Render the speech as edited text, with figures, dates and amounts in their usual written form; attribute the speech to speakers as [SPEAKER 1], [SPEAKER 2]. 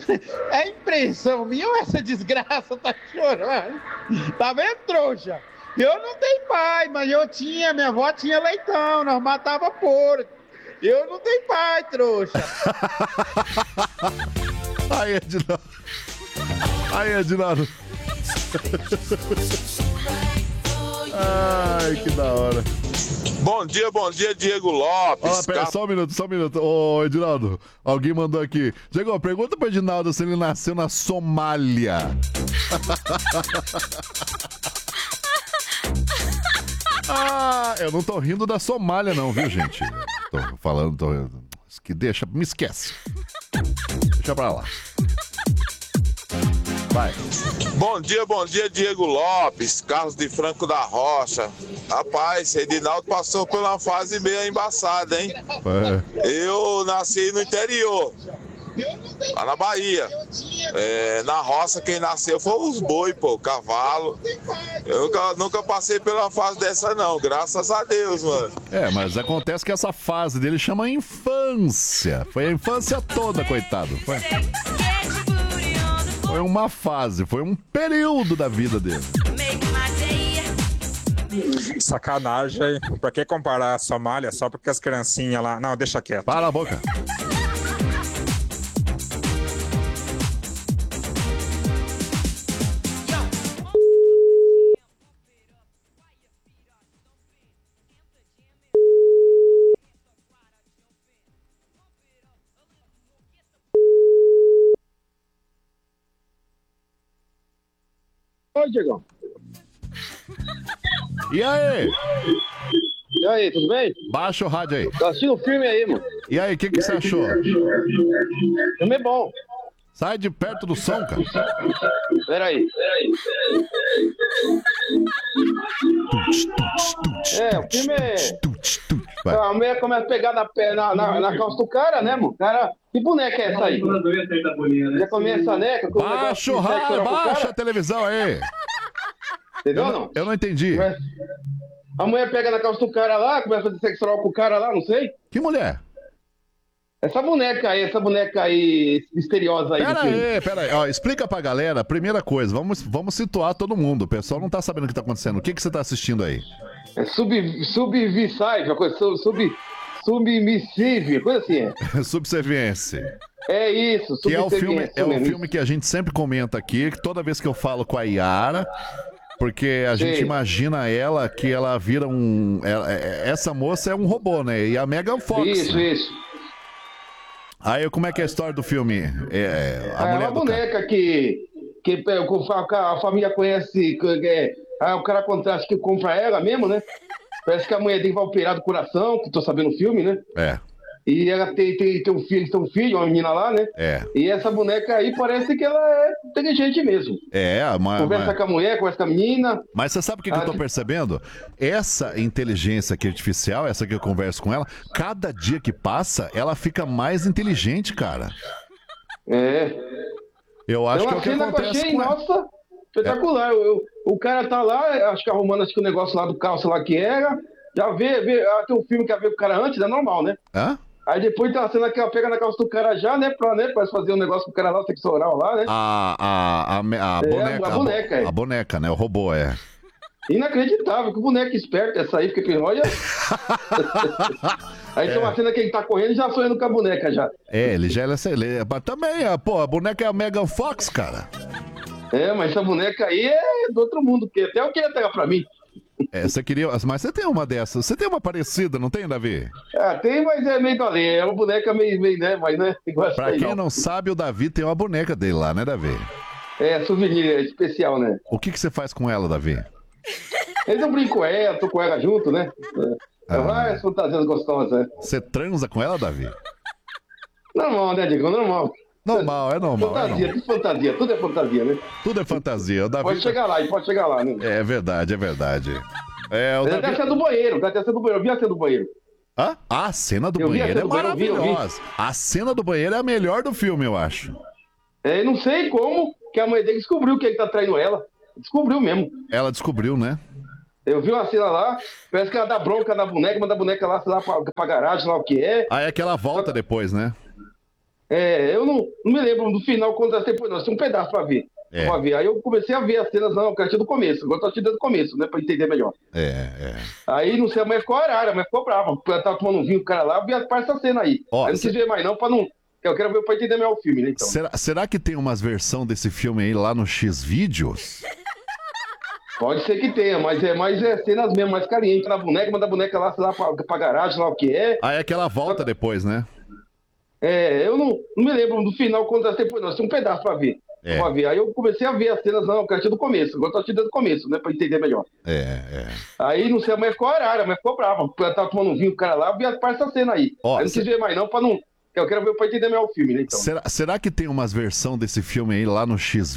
[SPEAKER 1] É impressão minha ou essa desgraça tá chorando? Tá vendo, trouxa? Eu não tenho pai, mas eu tinha, minha avó tinha leitão, nós matava porco. Eu não tenho pai, trouxa.
[SPEAKER 2] Aí, Edinaldo. Aí, Edinaldo. Ai, que da hora.
[SPEAKER 3] Bom dia, Diego Lopes.
[SPEAKER 2] Ó, pera, só um minuto. Ô, Edinaldo, alguém mandou aqui. Diego, pergunta pro Edinaldo se ele nasceu na Somália. Eu não tô rindo da Somália não, viu, gente? Tô falando, que deixa, me esquece. Deixa pra lá. Vai.
[SPEAKER 3] Bom dia, Diego Lopes, Carlos de Franco da Rocha. Rapaz, Edinaldo passou por uma fase meio embaçada, hein? Eu nasci no interior, lá na Bahia. Na roça, quem nasceu foi os boi, pô, cavalo. Eu nunca passei pela fase dessa, não, graças a Deus, mano.
[SPEAKER 2] Mas acontece que essa fase dele chama infância. Foi a infância toda, coitado. Foi uma fase, foi um período da vida dele.
[SPEAKER 4] Sacanagem. Pra que comparar a Somália só porque as criancinhas lá... Não, deixa quieto.
[SPEAKER 2] Para a boca.
[SPEAKER 5] Oi, Diego.
[SPEAKER 2] E aí?
[SPEAKER 5] E aí, tudo bem?
[SPEAKER 2] Baixa o rádio aí.
[SPEAKER 5] Tá assistindo o filme aí, mano.
[SPEAKER 2] E aí, o que você achou?
[SPEAKER 5] O filme é bom.
[SPEAKER 2] Sai de perto do som, cara.
[SPEAKER 5] Peraí. O filme é... A mulher começa a pegar na calça do cara, né, mano? Cara, que boneca é essa aí? Já começa a neca...
[SPEAKER 2] Baixa o rádio, baixa a televisão aí.
[SPEAKER 5] Entendeu ou não?
[SPEAKER 2] Eu não entendi.
[SPEAKER 5] A mulher pega na calça do cara lá, começa a fazer sexo oral com o cara lá, não sei.
[SPEAKER 2] Que mulher?
[SPEAKER 5] Essa boneca aí misteriosa aí.
[SPEAKER 2] Pera aí. Ó, explica pra galera, primeira coisa, vamos situar todo mundo. O pessoal não tá sabendo o que tá acontecendo. O que você tá assistindo aí?
[SPEAKER 5] É subvisive, uma coisa, submissive, coisa assim.
[SPEAKER 2] Subserviência.
[SPEAKER 5] É isso,
[SPEAKER 2] que é o filme que a gente sempre comenta aqui, que toda vez que eu falo com a Yara, porque a gente imagina ela que ela vira essa moça é um robô, né? E a Megan Fox.
[SPEAKER 5] Isso.
[SPEAKER 2] Aí, como é que é a história do filme?
[SPEAKER 5] Uma boneca que a família conhece, o cara acho que compra ela mesmo, né? Parece que a mulher dele vai operar do coração, que tô sabendo o filme, né? E ela tem um filho, uma menina lá, né? E essa boneca aí parece que ela é inteligente mesmo. Conversa com a mulher, conversa com a menina.
[SPEAKER 2] Mas você sabe o que eu tô percebendo? Essa inteligência aqui artificial, essa que eu converso com ela, cada dia que passa, ela fica mais inteligente, cara. Eu acho que é o que acontece com
[SPEAKER 5] nossa, espetacular. O cara tá lá, acho que arrumando o negócio lá do calço lá que era. Já tem um filme que ia ver com o cara antes, é normal, né? Aí depois tem uma cena que ela pega na calça do cara já, né? Pra fazer um negócio com o cara lá, sexo oral lá, né?
[SPEAKER 2] A boneca. A boneca, né? O robô,
[SPEAKER 5] Inacreditável, que boneca esperta essa aí, porque olha. Aí tem uma cena que ele tá correndo e já sonhando com a boneca já.
[SPEAKER 2] Ele já mas também, a boneca é a Megan Fox, cara.
[SPEAKER 5] Mas essa boneca aí é do outro mundo, porque até eu queria pegar pra mim.
[SPEAKER 2] Você queria. Mas você tem uma dessas. Você tem uma parecida, não tem, Davi?
[SPEAKER 5] Tem, mas é meio além. É uma boneca meio, né? Mas não é igual essa aí,
[SPEAKER 2] pra quem não sabe, o Davi tem uma boneca dele lá, né, Davi?
[SPEAKER 5] Souvenir especial, né?
[SPEAKER 2] O que você faz com ela, Davi?
[SPEAKER 5] Eu brinco com ela, tô com ela junto, né? Várias fantasias gostosas, né?
[SPEAKER 2] Você transa com ela, Davi?
[SPEAKER 5] Normal, né, Diego? Normal.
[SPEAKER 2] Normal.
[SPEAKER 5] Fantasia, tudo é fantasia, né?
[SPEAKER 2] Tudo é fantasia. O Davi
[SPEAKER 5] pode chegar lá, né?
[SPEAKER 2] É verdade.
[SPEAKER 5] O Davi... Até a cena do banheiro, eu vi a cena do banheiro.
[SPEAKER 2] A cena do banheiro é maravilhosa. A cena do banheiro é a melhor do filme, eu acho.
[SPEAKER 5] Não sei como que a mãe dele descobriu que ele tá traindo ela. Descobriu mesmo.
[SPEAKER 2] Ela descobriu, né?
[SPEAKER 5] Eu vi uma cena lá, parece que ela dá bronca na boneca, manda a boneca lá, sei lá, pra garagem, lá o que é.
[SPEAKER 2] Aí é que ela volta depois, né?
[SPEAKER 5] Eu não me lembro do final quando depois não, tinha um pedaço pra ver. Pra ver. Aí eu comecei a ver as cenas, não, eu quero assistir do começo. Agora eu tô assistindo do começo, né? Pra entender melhor. Aí não sei, a mãe ficou horária, a mãe ficou brava. Eu tava tomando um vinho, o cara lá, eu vi as partes dessa cena aí. Aí não quis ver mais, não, pra não. Eu quero ver pra entender melhor o filme, né? Então.
[SPEAKER 2] Será que tem umas versão desse filme aí lá no Xvideos?
[SPEAKER 5] Pode ser que tenha, mas é cenas mesmo, mais caliente na boneca, manda a boneca lá, sei lá, pra garagem, lá o que é.
[SPEAKER 2] Aí é que ela volta depois, né?
[SPEAKER 5] Eu não me lembro do final quando depois não, tinha um pedaço pra ver. Pra ver. Aí eu comecei a ver as cenas, não, eu quero assistir do começo. Agora eu tô assistindo do começo, né? Pra entender melhor. Aí não sei, a mãe ficou horária, a mãe ficou brava. Eu tava tomando um vinho, o cara lá, eu vi as partes dessa cena aí. Aí não quis ver mais, não, pra não. Eu quero ver pra entender melhor o filme, né? Então.
[SPEAKER 2] Será que tem umas versão desse filme aí lá no Xvideos?